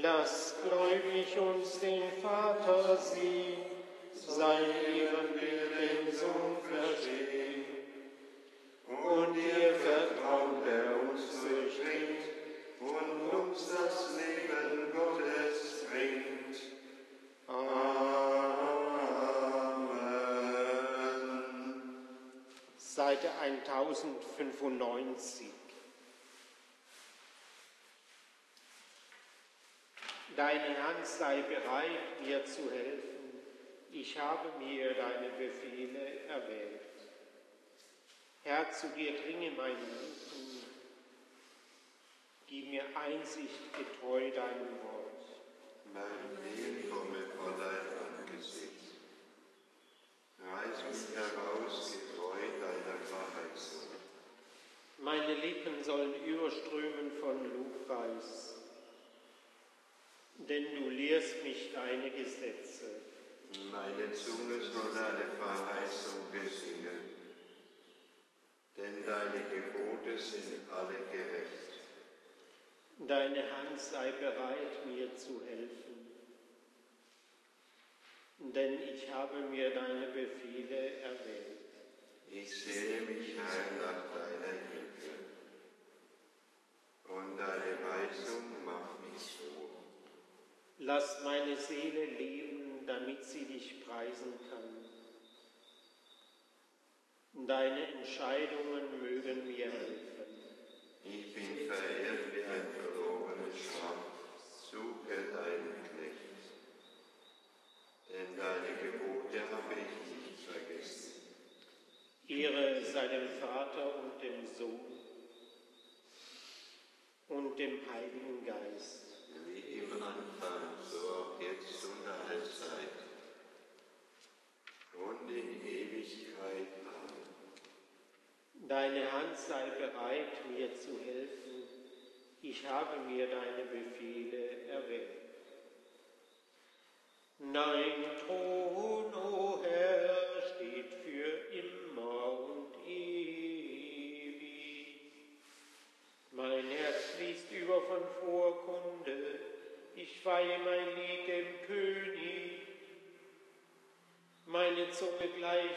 Lass gläubig uns den Vater sehen, sein Ehrenbild den Sohn verstehen und ihr Vertrauen, der uns durchdringt und uns das Leben Gottes bringt. Amen. Seite 1095. Deine Hand sei bereit, mir zu helfen. Ich habe mir deine Befehle erwählt. Herr, zu dir dringe mein Lippen. Gib mir Einsicht getreu deinem Wort. Mein Leben komme vor dein Angesicht. Reiß mich heraus, getreu deiner Verheißung. Meine Lippen sollen überströmen von Lobpreis, denn du lehrst mich deine Gesetze. Meine Zunge soll deine Verheißung besingen, denn deine Gebote sind alle gerecht. Deine Hand sei bereit, mir zu helfen, denn ich habe mir deine Befehle erwählt. Ich sehne mich, Herr, nach deiner Hilfe, und deine Weisung macht mich froh. Lass meine Seele leben, damit sie dich preisen kann. Deine Entscheidungen mögen mir helfen. Ich bin verehrt wie ein verlorenes Schaf, suche deinen Knecht, denn deine Gebote habe ich nicht vergessen. Ehre sei dem Vater und dem Sohn und dem Heiligen Geist. Wie im Anfang, so auch jetzt und alle Zeit und in Ewigkeit. Amen. Deine Hand sei bereit, mir zu helfen. Ich habe mir deine Befehle erwählt. Dein Thron, o Herr, steht für immer und ewig. Mein Herz fließt über von Vorkunde. Ich weihe mein Lied dem König. Meine Zunge gleicht